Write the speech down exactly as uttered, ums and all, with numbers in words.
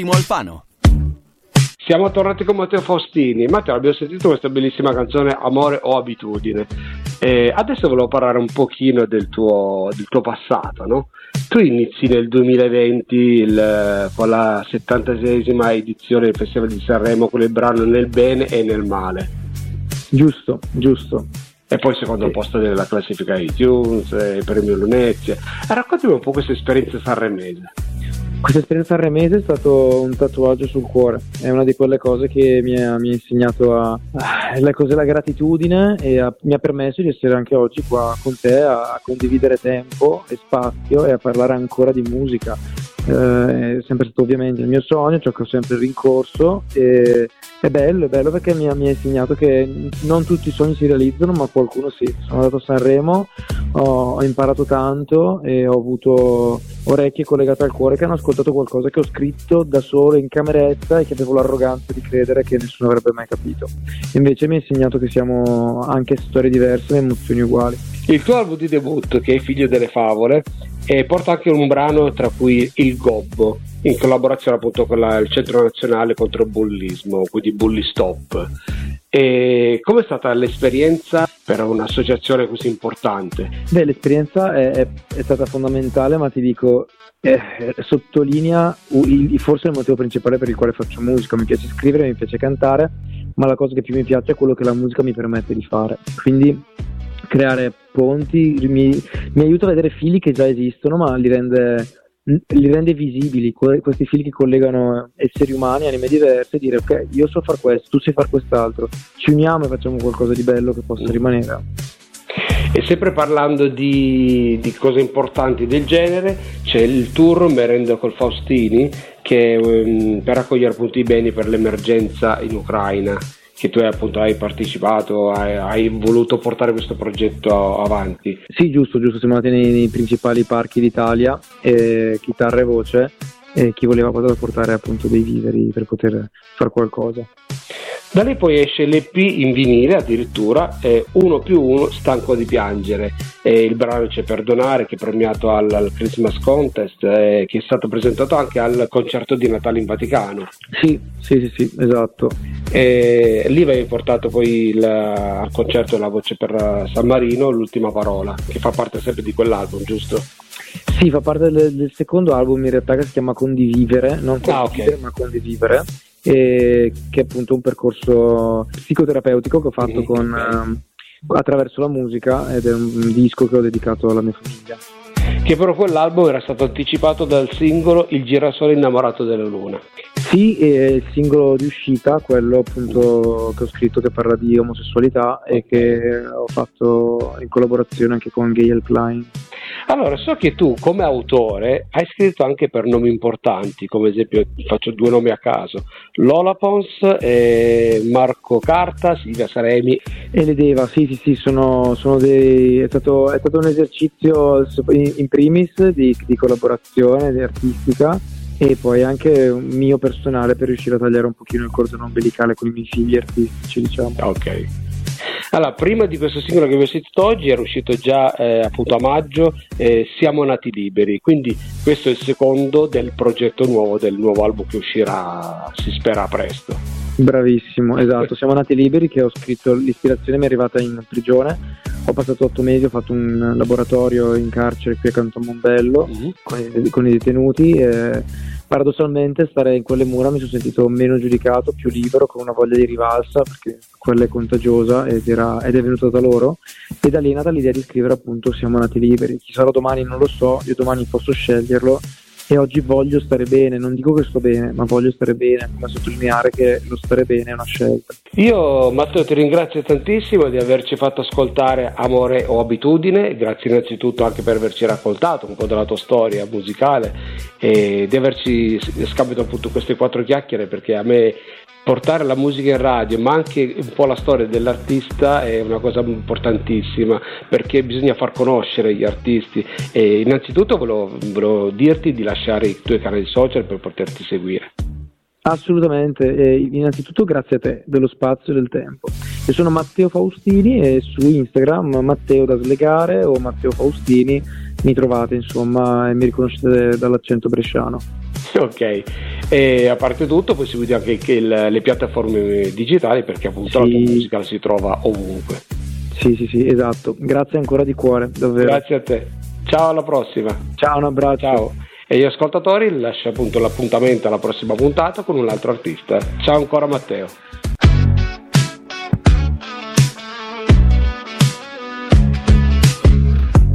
Alfano. Siamo tornati con Matteo Faustini. Matteo, abbiamo sentito questa bellissima canzone Amore o Abitudine. Eh, adesso volevo parlare un pochino del tuo, del tuo passato, no? Tu inizi nel duemilaventi il, con la settantaseiesima edizione del Festival di Sanremo con il brano Nel bene e nel male. Giusto, giusto. E poi secondo sì. posto nella classifica iTunes, eh, premio Lunezia. Eh, raccontami un po' questa esperienza sanremese. Questa esperienza sanremese è stato un tatuaggio sul cuore, è una di quelle cose che mi ha, mi ha insegnato a, a la, cos'è la gratitudine e a, mi ha permesso di essere anche oggi qua con te a, a condividere tempo e spazio e a parlare ancora di musica. Eh, è sempre stato ovviamente il mio sogno, ciò che ho sempre rincorso e è bello, è bello perché mi ha, mi ha insegnato che non tutti i sogni si realizzano, ma qualcuno sì. Sono andato a Sanremo, ho, ho imparato tanto e ho avuto orecchie collegate al cuore che hanno ascoltato qualcosa che ho scritto da solo in cameretta e che avevo l'arroganza di credere che nessuno avrebbe mai capito. Invece mi ha insegnato che siamo anche storie diverse e emozioni uguali. Il tuo album di debutto, che è Figlio delle favole, e porta anche un brano tra cui Il Gobbo, in collaborazione appunto con la, il Centro Nazionale contro il Bullismo, quindi Bully Stop. E com'è stata l'esperienza per un'associazione così importante? Beh, l'esperienza è, è, è stata fondamentale, ma ti dico, eh, sottolinea il, forse il motivo principale per il quale faccio musica. Mi piace scrivere, mi piace cantare, ma la cosa che più mi piace è quello che la musica mi permette di fare. Quindi creare ponti mi, mi aiuta a vedere fili che già esistono, ma li rende, li rende visibili, questi fili che collegano esseri umani, anime diverse, e dire ok, io so far questo, tu sai far quest'altro, ci uniamo e facciamo qualcosa di bello che possa rimanere. E sempre parlando di, di cose importanti del genere, c'è il tour Merenda col Faustini, che um, per raccogliere appunto i beni per l'emergenza in Ucraina, che tu hai appunto hai partecipato, hai, hai voluto portare questo progetto avanti. Sì, giusto, giusto, siamo andati nei, nei principali parchi d'Italia, eh, chitarra e voce, e chi voleva poteva portare appunto dei viveri per poter fare qualcosa. Da lì poi esce l'E P in vinile addirittura, eh, uno più uno stanco di piangere, eh, il brano C'è Perdonare, che è premiato al, al Christmas Contest, eh, che è stato presentato anche al concerto di Natale in Vaticano. Sì, sì, sì, sì, esatto. E lì avevi portato poi il, al concerto La Voce per San Marino, L'ultima parola, che fa parte sempre di quell'album, giusto? Sì, fa parte del, del secondo album in realtà, che si chiama Condivivere, non Condividere, ah, okay. ma Condivivere. E che è appunto un percorso psicoterapeutico che ho fatto mm-hmm. con, eh, attraverso la musica, ed è un, un disco che ho dedicato alla mia famiglia. Che però quell'album era stato anticipato dal singolo Il girasole innamorato della luna. Sì, è il singolo di uscita, quello appunto che ho scritto, che parla di omosessualità e che ho fatto in collaborazione anche con Gayle Klein. Allora, so che tu come autore hai scritto anche per nomi importanti, come esempio, faccio due nomi a caso, Lola Pons, e Marco Carta, Silvia Saremi. E le Deva, sì sì sì, sono, sono dei, è, stato, è stato un esercizio in, in primis di, di collaborazione, di artistica, e poi anche un mio personale per riuscire a tagliare un pochino il cordone ombelicale con i miei figli artistici, diciamo. Ok. Allora, prima di questo singolo che vi ho sentito oggi era uscito già eh, appunto a maggio, eh, Siamo nati liberi, quindi questo è il secondo del progetto nuovo, del nuovo album che uscirà, si spera presto. Bravissimo, esatto, Siamo nati liberi, che ho scritto, l'ispirazione mi è arrivata in prigione, ho passato otto mesi, ho fatto un laboratorio in carcere qui a Canton Mombello mm-hmm. con, i, con i detenuti, e paradossalmente stare in quelle mura mi sono sentito meno giudicato, più libero, con una voglia di rivalsa, perché quella è contagiosa ed, era, ed è venuta da loro, e da lì è nata l'idea di scrivere appunto Siamo nati liberi. Chi sarò domani non lo so, io domani posso sceglierlo, e oggi voglio stare bene, non dico che sto bene, ma voglio stare bene, come sottolineare che lo stare bene è una scelta. Io, Matteo, ti ringrazio tantissimo di averci fatto ascoltare Amore o Abitudine, grazie innanzitutto anche per averci raccontato un po' della tua storia musicale e di averci scambiato appunto queste quattro chiacchiere, perché a me portare la musica in radio, ma anche un po' la storia dell'artista, è una cosa importantissima, perché bisogna far conoscere gli artisti. E innanzitutto volevo, volevo dirti di lasciare i tuoi canali social per poterti seguire. Assolutamente, eh, innanzitutto grazie a te dello spazio e del tempo. Io sono Matteo Faustini e su Instagram Matteo da slegare o Matteo Faustini mi trovate, insomma, e mi riconoscete dall'accento bresciano. Ok, e a parte tutto poi seguite anche che il, le piattaforme digitali, perché appunto sì. la tua musica si trova ovunque. Sì, sì, sì, esatto. Grazie ancora di cuore, davvero. Grazie a te. Ciao, alla prossima. Ciao, un abbraccio. Ciao. E gli ascoltatori lascio appunto l'appuntamento alla prossima puntata con un altro artista. Ciao ancora Matteo.